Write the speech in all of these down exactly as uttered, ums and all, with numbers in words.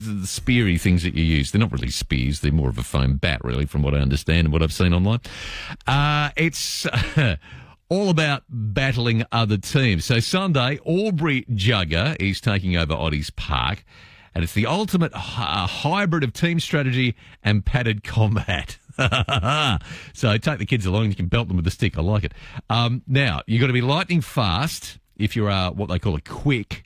the speary things that you use. They're not really spears. They're more of a foam bat, really, from what I understand and what I've seen online. Uh, it's uh, all about battling other teams. So Sunday, Albury Jugger is taking over Oddies Park, and it's the ultimate uh, hybrid of team strategy and padded combat. So take the kids along. You can belt them with a stick. I like it. Um, now, you've got to be lightning fast if you're uh, what they call a quick,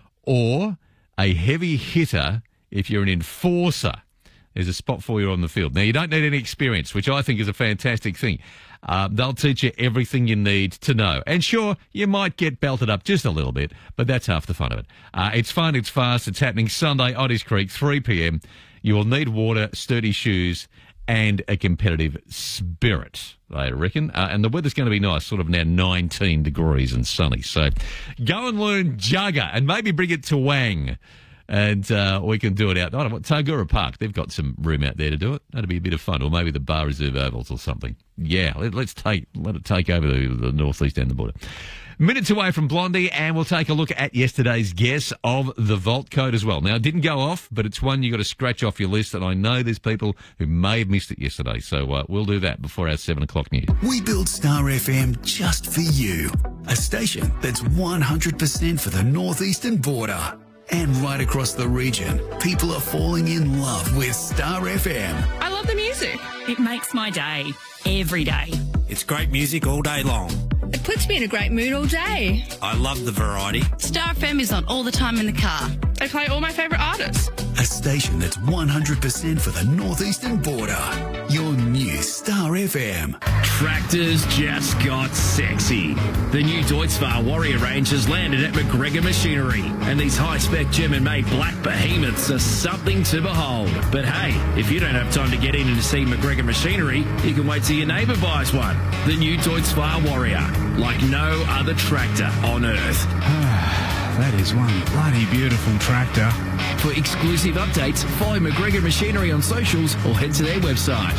or a heavy hitter if you're an enforcer. There's a spot for you on the field. Now, you don't need any experience, which I think is a fantastic thing. Uh, they'll teach you everything you need to know. And sure, you might get belted up just a little bit, but that's half the fun of it. Uh, it's fun, it's fast, it's happening Sunday, Oddies Creek, three p.m. You will need water, sturdy shoes, and a competitive spirit, I reckon. Uh, and the weather's going to be nice, sort of now nineteen degrees and sunny. So go and learn Jugger and maybe bring it to Wang. And uh, we can do it out. I don't know, Tagura Park, they've got some room out there to do it. That'd be a bit of fun. Or maybe the Bar Reserve Ovals or something. Yeah, let, let's take, let it take over the, the northeast and the border. Minutes away from Blondie, and we'll take a look at yesterday's guess of the Vault Code as well. Now, it didn't go off, but it's one you've got to scratch off your list, and I know there's people who may have missed it yesterday, so uh, we'll do that before our seven o'clock news. We built Star F M just for you. A station that's one hundred percent for the northeastern border. And right across the region, people are falling in love with Star F M. I love the music. It makes my day, every day. It's great music all day long. It puts me in a great mood all day. I love the variety. Star F M is on all the time in the car. They play all my favourite artists. A station that's one hundred percent for the northeastern border. Your new Star F M. Tractors just got sexy. The new Deutz-Fahr Warrior range has landed at McGregor Machinery, and these high-spec German-made black behemoths are something to behold. But hey, if you don't have time to get in and see McGregor Machinery, you can wait till your neighbour buys one. The new Deutz-Fahr Warrior, like no other tractor on earth. That is one bloody beautiful tractor. For exclusive updates, follow McGregor Machinery on socials or head to their website.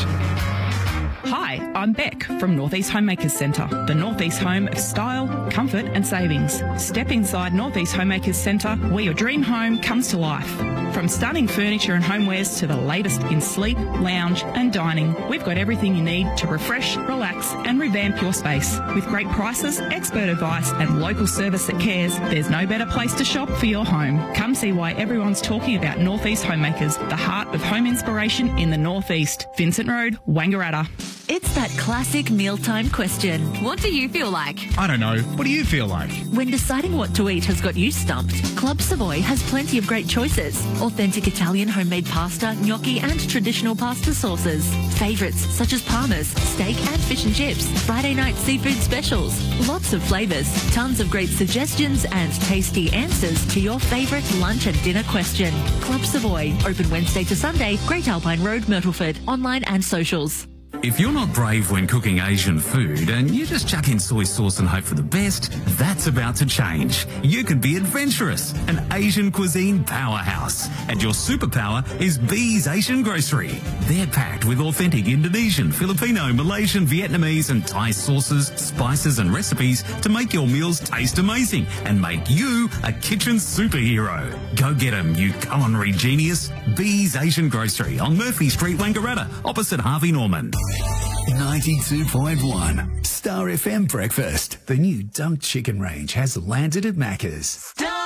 Hi, I'm Beck from Northeast Homemakers Centre, the Northeast home of style, comfort and savings. Step inside Northeast Homemakers Centre where your dream home comes to life. From stunning furniture and homewares to the latest in sleep, lounge and dining, we've got everything you need to refresh, relax and revamp your space. With great prices, expert advice and local service that cares, there's no better place to shop for your home. Come see why everyone's talking about Northeast Homemakers, the heart of home inspiration in the Northeast. Vincent Road, Wangaratta. It's that classic mealtime question. What do you feel like? I don't know. What do you feel like? When deciding what to eat has got you stumped, Club Savoy has plenty of great choices. Authentic Italian homemade pasta, gnocchi and traditional pasta sauces. Favourites such as parmas, steak and fish and chips. Friday night seafood specials. Lots of flavours, tons of great suggestions and tasty answers to your favourite lunch and dinner question. Club Savoy, open Wednesday to Sunday, Great Alpine Road, Myrtleford. Online and socials. If you're not brave when cooking Asian food and you just chuck in soy sauce and hope for the best, that's about to change. You can be adventurous, an Asian cuisine powerhouse. And your superpower is B's Asian Grocery. They're packed with authentic Indonesian, Filipino, Malaysian, Vietnamese and Thai sauces, spices and recipes to make your meals taste amazing and make you a kitchen superhero. Go get 'em, you culinary genius. B's Asian Grocery on Murphy Street, Wangaratta, opposite Harvey Norman. ninety-two point one Star F M Breakfast. The new dumped chicken range has landed at Macca's.